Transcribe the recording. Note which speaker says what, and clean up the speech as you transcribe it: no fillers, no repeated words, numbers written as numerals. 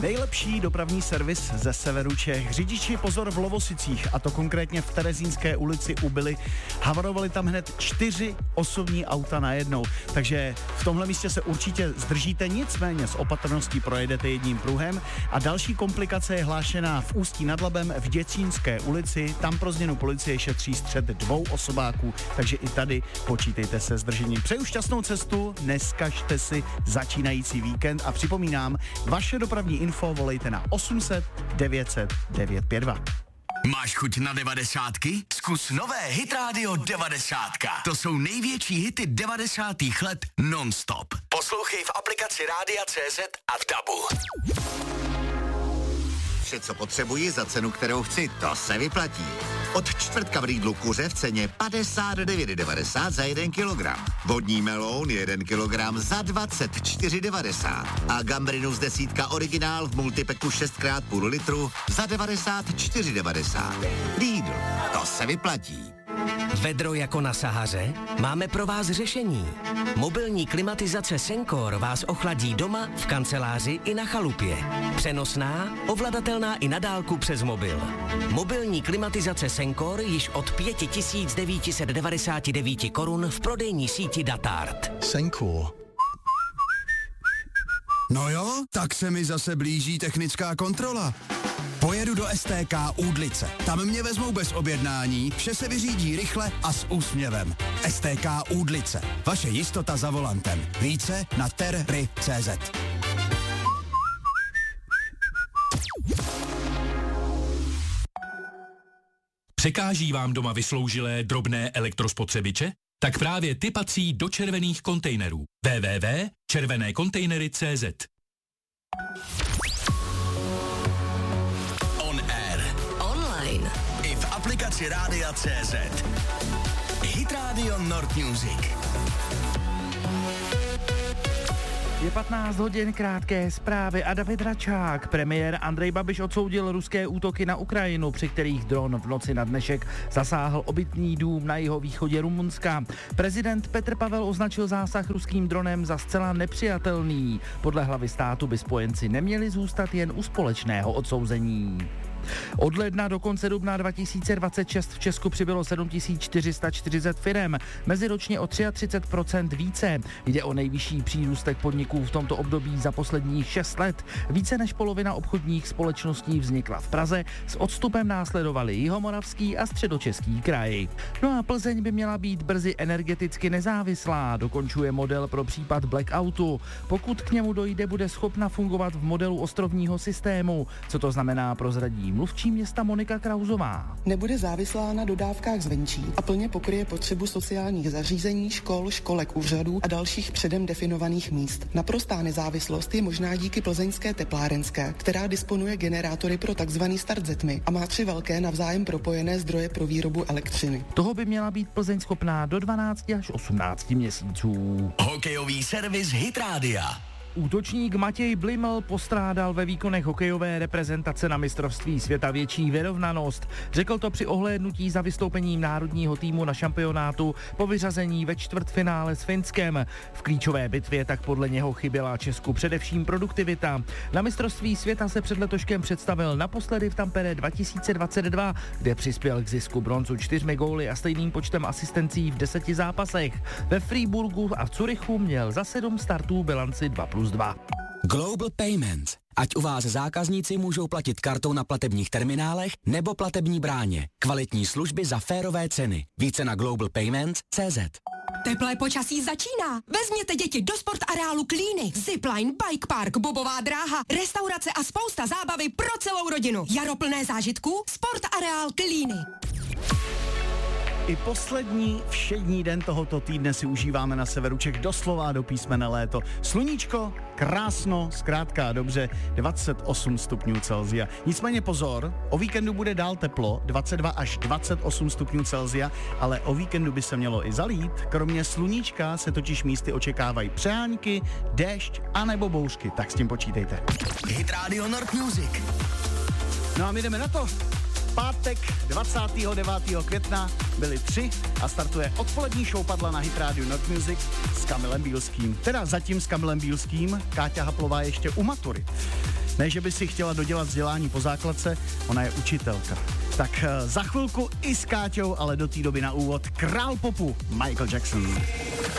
Speaker 1: Nejlepší dopravní servis ze severu Čech. Řidiči pozor v Lovosicích, a to konkrétně v Terezínské ulici ubyli. Havarovali tam hned 4 osobní auta najednou. Takže v tomhle místě se určitě zdržíte, nicméně s opatrností projedete jedním pruhem. A další komplikace je hlášená v Ústí nad Labem v Děčínské ulici. Tam pro změnu policie šetří střet 2 osobáků, takže i tady počítejte se zdržením. Přeju šťastnou cestu, neskažte si začínající víkend a připomínám, vaše dopravní info volejte na 800 900 952.
Speaker 2: Máš chuť na 90ky? Zkus nové Hit Radio 90. To jsou největší hity 90. let non-stop. Poslouchej v aplikaci Rádia CZ a v DABu.
Speaker 3: Vše, co potřebuji za cenu, kterou chci, to se vyplatí. Od čtvrtka v Lidlu kuře v ceně 59,90 za 1 kilogram. Vodní meloun 1 kilogram za 24,90. A gambrinus 10 originál v multipeku 6x půl litru za 94,90. Lidl, to se vyplatí.
Speaker 4: Vedro jako na Sahaře? Máme pro vás řešení. Mobilní klimatizace Sencor vás ochladí doma, v kanceláři i na chalupě. Přenosná, ovladatelná i na dálku přes mobil. Mobilní klimatizace Sencor již od 5999 korun v prodejní síti Datart.
Speaker 5: Sencor. No jo, tak se mi zase blíží technická kontrola. Pojedu do STK Údlice. Tam mě vezmou bez objednání, vše se vyřídí rychle a s úsměvem. STK Údlice. Vaše jistota za volantem. Více na terry.cz.
Speaker 6: Překáží vám doma vysloužilé drobné elektrospotřebiče? Tak právě ty patří do červených kontejnerů. www.červenékontejnery.cz.
Speaker 2: Online i v aplikaci Rádia CZ. Hit Radio Nord Music.
Speaker 7: Je 15 hodin, krátké zprávy a David Račák. Premiér Andrej Babiš odsoudil ruské útoky na Ukrajinu, při kterých dron v noci na dnešek zasáhl obytný dům na jihovýchodě Rumunska. Prezident Petr Pavel označil zásah ruským dronem za zcela nepřijatelný. Podle hlavy státu by spojenci neměli zůstat jen u společného odsouzení. Od ledna do konce dubna 2026 v Česku přibylo 7440 firem, meziročně o 33% více. Jde o nejvyšší přírůstek podniků v tomto období za posledních 6 let. Více než polovina obchodních společností vznikla v Praze, s odstupem následovali Jihomoravský a Středočeský kraj. No a Plzeň by měla být brzy energeticky nezávislá, dokončuje model pro případ blackoutu. Pokud k němu dojde, bude schopna fungovat v modelu ostrovního systému. Co to znamená, prozradí mluvčí města Monika Krauzová.
Speaker 8: Nebude závislá na dodávkách zvenčí a plně pokryje potřebu sociálních zařízení, škol, školek, úřadů a dalších předem definovaných míst. Naprostá nezávislost je možná díky plzeňské teplárenské, která disponuje generátory pro takzvaný start ze tmy a má 3 velké navzájem propojené zdroje pro výrobu elektřiny.
Speaker 7: Toho by měla být Plzeň schopná do 12 až 18 měsíců.
Speaker 2: Hokejový servis Hit Rádia.
Speaker 7: Útočník Matěj Bliml postrádal ve výkonech hokejové reprezentace na mistrovství světa větší vyrovnanost. Řekl to při ohlédnutí za vystoupením národního týmu na šampionátu po vyřazení ve čtvrtfinále s Finskem. V klíčové bitvě tak podle něho chyběla Česku především produktivita. Na mistrovství světa se před letoškem představil naposledy v Tampere 2022, kde přispěl k zisku bronzu 4 góly a stejným počtem asistencí v 10 zápasech. Ve Freiburgu a v Curychu měl za 7 startů bilanci 2+2.
Speaker 4: Global Payments. Ať u vás zákazníci můžou platit kartou na platebních terminálech nebo platební bráně. Kvalitní služby za férové ceny. Více na globalpayments.cz.
Speaker 9: Teplé počasí začíná. Vezměte děti do sport areálu Klíny. Zipline, bike park, bobová dráha, restaurace a spousta zábavy pro celou rodinu. Jaro plné zážitků, sport areál Klíny.
Speaker 1: I poslední všední den tohoto týdne si užíváme na severu Čech doslova do písmene léto. Sluníčko, krásno, zkrátka a dobře, 28 stupňů Celsia. Nicméně pozor, o víkendu bude dál teplo, 22 až 28 stupňů Celsia, ale o víkendu by se mělo i zalít. Kromě sluníčka se totiž místy očekávají přehánky, déšť a nebo bouřky, tak s tím počítejte.
Speaker 2: Hit Radio Nord Music.
Speaker 1: No a my jdeme na to. Pátek 29. května byly 3 a startuje odpolední showpadla na Hit Radio Nord Music s Kamilem Bílským. Teda zatím s Kamilem Bílským, Káťa Haplová ještě u maturit. Ne, že by si chtěla dodělat vzdělání po základce, ona je učitelka. Tak za chvilku i s Káťou, ale do té doby na úvod král popu Michael Jackson.